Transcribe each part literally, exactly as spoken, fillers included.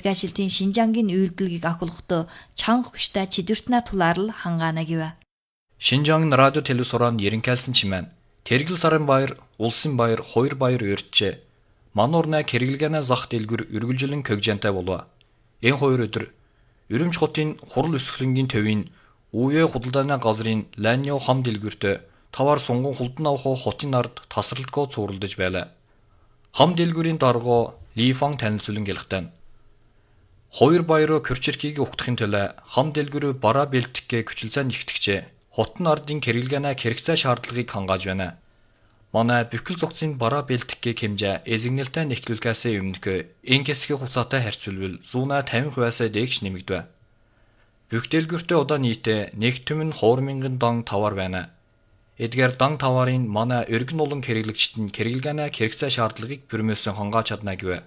ядгаашилтын Шинжангийн үйлдэлгийг ахуулахдаа чанга хүчтэй чидвэртнэ тулаарл хангаана гэв. Шинжангын радио телевизорон ерөнхийлсэн чимээн Тэргэл сарын баяр, улсын баяр, хоёр баяр өртчээ. Мануурна хэрэглэгэнэ зах дэлгүр үргэлжлэн көгжэнтэй болов. Энэ хоёр өдөр Өрөмж хотын хурал өсгөлөнгийн төвийн Үе худалдааны газрын Ланьо хам дэлгүртээ тавар сунган хулдан авах хотын ард тасралтгоо цуурлаж байлаа. Хам дэлгүрийн даргоо Лифан танилцуулан гэлхтэн. Хоёр баяроо көрчөркийг угтахын төлөө хам дэлгүр бараа бэлтгэхээ хүчилзэн нэгтгэжээ. Хотын ардын хэрэглэгэнэ хэрэгцээ шаардлагыг хангааж байна. Манай бүхэл зогцын бараа бэлтгэхээ хэмжээ эзэгнэлтэй нэхлүүлэхээс өмнө энэ хэсгийн хугацаатай харьцуулбал зуна тавин хувиас дээш нэмэгдэв. Бүх дэлгүртээ одоо нийтээ нэг түмэн хоёр мянган дан тавар байна. Эдгээр дан таварын манай өргөн улан хэрэглэгчид нь хэрэглэгэнэ хэрэгцээ шаардлагыг бүрмөөсөн хангааж чадна гэв.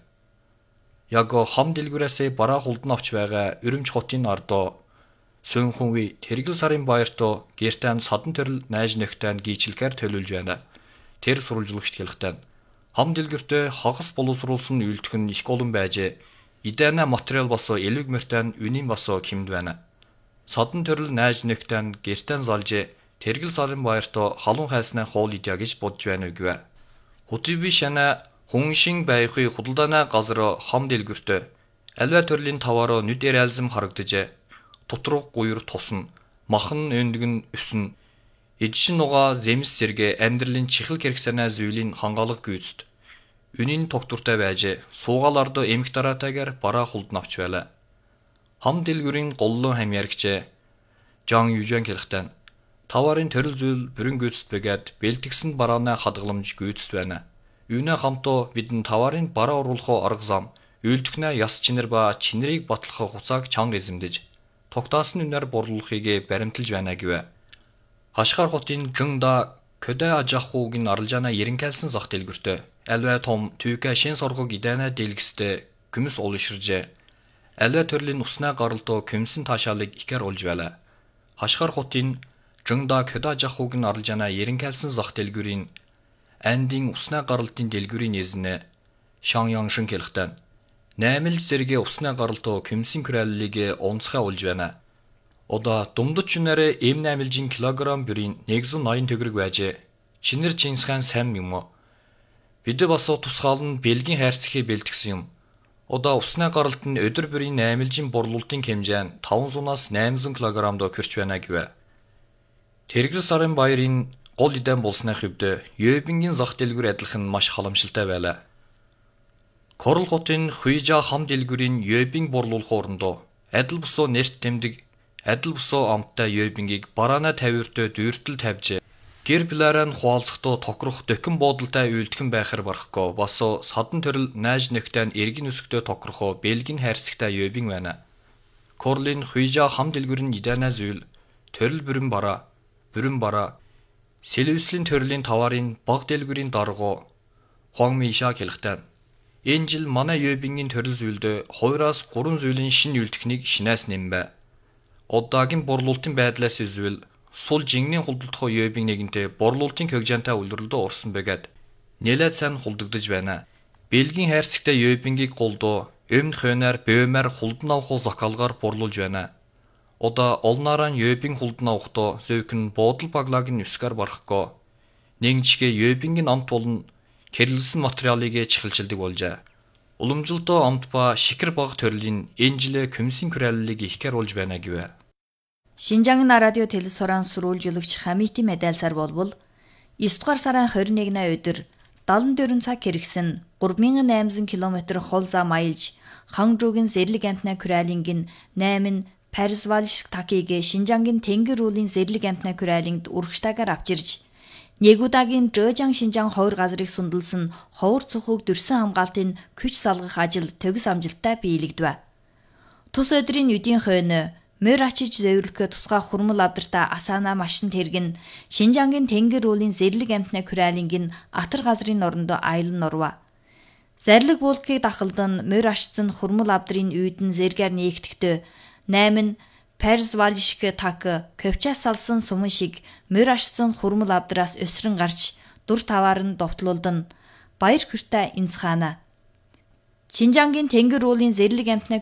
Яг хам дэлгүрээс бараа хулдан авч байгаа Өрөмж хотын ардоо Сөнхүнви Тэргэл сарын баяртоо гэртэн садан төрөл найж нөхтөнд гийчлэхээр төлөвлөж байна. Тэр сурвалжлагчд гэлхтэн. Хам дэлгүртээ хагас боловсруулсан үйлдэх нь их олон байжээ. Идэнэ материал басо элэг мөртэн үнийн басо кимд байна. Садан төрөл найж нөхтөнд гэртэн залжээ. Тэргэл сарын баяртоо халуун хайснаа хоол идэ гэж бодж байна гэв. Хотиби шана хүншин байхыг худалдааны газар хам дэлгүртээ альва төрлийн таваараа нүд ярайлзам харагдажээ. Тутрууг гуйр тусна, махан өндгөн өснө. Эдшин нугаа зэмс зэрэг амьдралын чихэл хэрэгсэнэ зүйлийн хангаалга гүйцэд. Үнийн тогтвортой байжээ. Суугаалард эмх дараатайгаар бараа хулдан авч байлаа. Хам дэлгүрийн голлон хамьяргчээ. Жан Южан хэлхтэн. Таварын төрөл зүйл бүрэн гүйцэд бэгэд бэлтгэсэн барааны хадгаламж гүйцэд байна. Үүнэ хамтоо бидэн таварын бараа оруулахо арга зам, үйлдэхнэ яс чинэр ба чинэрийг батлах хуцааг чанга эзэмдэж тогтаасан үнээр борлуулахыг баримталж байна гэв. Хашгаар хотын Жыңда көдэ ажахуугийн аралжаана ерөнхийлсэн зах дэлгүртээ альва том түйкэ шин соргог идэнэ дэлгэстэй күмс олширжээ. Альва төрлийн уснаа гаралтоо күмсэн таашаалыг ихэр олж байлаа. Хашгаар хотын Жыңда көдэ ажахуугийн аралжаана ерөнхийлсэн зах дэлгүрийн андын уснаа гаралтын дэлгүрийн эзнэ Шаньянгшин хэлхтэн. Наймал зэрэг уснаа гаралтоо күмсийн күрэллийг онцгой олж байна. Одоо думдад чинээрээ эм наймалжин килограмм бүрийн нэгдүгээр ноён төгрөг байжээ. Чинэр чинсхэн сайн юм уу? Бид бас тусгаал нь бэлгийн хайрцагыг бэлтгэсэн юм. Одоо уснаа гаралт нь өдөр бүрийн наймалжин борлуулалтын хэмжээ нь таванзуунаас найманзуун килограммд хүрч байна гэв. Тэргэл сарын баярын гол идэн болсны хувьд Ёбингийн зах дэлгүр адилхан маш халамжлалтай байлаа. Корл хотын Хуйжа хам дэлгүрийн Ёбинг борлуулах орондоо адил бусуу нэрт тэмдэг адил бусуу амттай Ёбингийг бараана тавиртөө дүүртэл тавьжээ. Гэр билараа нь хуалцахдоо токрох дөхөн буудалтай үйлдэхэн байхаар барахгүй бас садан төрөл найж нөхтөнд эргэн өсгтөө токрохоо бэлгийн хайрцагтай Ёбинг байна. Корлын Хуйжа хам дэлгүрийн идэнэ зүйл төрөл бүрэн бараа бүрэн бараа Сэлвэслийн төрлийн таварын баг дэлгүрийн даргоо Хуангмиша хэлхтэн. Энэ жил манай Ёбингийн төрөл зүйлдээ хоёроос гурван зүйлийн шин үйлдэхнийг шинээс нэмбэ. Одоогийн борлуулалтын байдлаас извэл сул жингний хулдалтхоо Ёбинг нэгэнтээ борлуулалтын көгжантай үлрэлдөө урсан бэгэд нэлээд сайн хулдагдж байна. Бэлгийн хайрцагтай Ёбингийг голдоо өмнө хойноор бөөмөр хулдан авах закалгаар борлуулж байна. Одоо олнараа Ёбинг хулдан авахдоо зөөхөн буудал баглагийн өсгөр барахгүй. Нэгчгээ Ёбингийн амт болон Кэрэлсэн материалыг чихэлжилдэг болжээ. Уламжлалдоо амт ба шикэр баг төрлийн энэ жилээ күмсийн күрэллийг ихгэр болж байна гэв. Шинжангын радио телевизорын сурвалжуулагч Хамити медальсаар болбол девять дугаар сарын двадцать нэгний өдөр седьмидесяти четыре цаг хэрэгсэн три мянган восемьсот км хол зам аялж Хангжуугийн зэрлэг амтны күрэлингийн восемь Парисвалшк такийг Шинжангийн тэнгэр уулын зэрлэг амтны күрэлингд урагштайгаар авчирж Нэгудагийн Жожан Шинжан ховор газрыг сундалсан ховор цухог дөрсөн хамгаалтын күч салгах ажил төгс амжилттай биелэгдэв. Тус өдрийн үдийн хойно мөр ачиж зөвлөх тусгай хурмал авдарта асаана машин тэргэн Шинжангийн тэнгэр уулын зэрлэг амтны күрэлингийн атар газрын орондоо аялан нурва. Зарлиг буулгыг дахалдан мөр ашцсан хурмал авдрын үйдэн зэргээр нээгдэхдээ восемь Парисвалшк так ковчаас салсан суман шиг мөр ашсан хурмал авдраас өсрөн гарч дур таваар нь довтлуулдан баяр хүртэй инцхаана. Шинжангийн тэнгэр уулын зэрлэг амтны